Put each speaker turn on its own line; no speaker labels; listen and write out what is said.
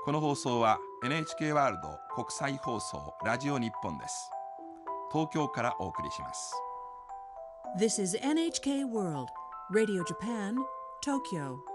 この放送は NHK ワールド国際放送ラジオ日本です。東京からお送りします。
This is NHK World Radio Japan, Tokyo.